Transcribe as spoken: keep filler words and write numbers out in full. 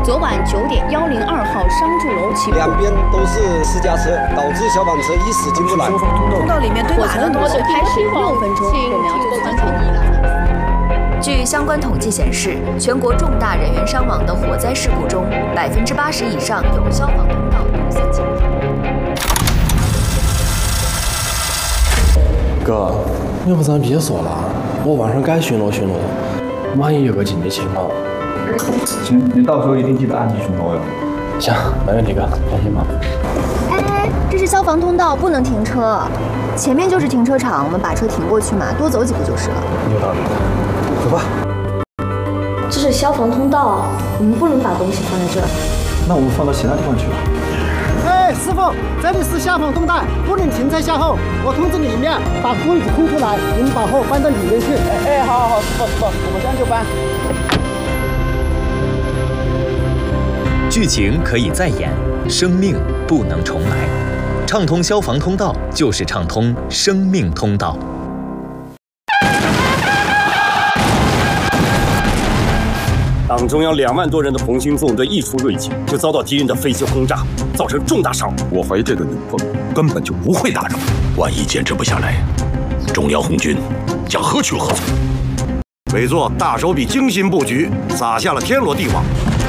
昨晚九点幺零二号商住楼起火， 两边都是私家车，导致消防车一时进不来。 通道里面堆满了东西， 开始六分钟，我们要做传统医疗。 据相关统计显示，全国重大人员伤亡的火灾事故中，百分之八十以上有消防通道堵塞情况。 哥，要不咱别说了，我晚上该巡逻巡逻，万一有个紧急情况。 行，你到时候一定记得按时巡逻哟。 行，没问题，哥，放心吧。 哎哎，这是消防通道，不能停车。前面就是停车场，我们把车停过去嘛，多走几步就是了。 有道理。走吧。 这是消防通道，我们不能把东西放在这儿。 那我们放到其他地方去吧。 哎，师傅，这里是消防通道，不能停在下后。我通知里面把柜子空出来，你们把货搬到里面去。哎哎，好好好，师傅师傅，我们这样就搬。 剧情可以再演，生命不能重来。畅通消防通道就是畅通生命通道。 党中央两万多人的红星纵队一出瑞景，就遭到敌人的飞机轰炸，造成重大伤亡。 我怀疑这个宁凤根本就不会打仗，万一坚持不下来，中央红军将何去何从？ 委座大手笔精心布局，撒下了天罗地网，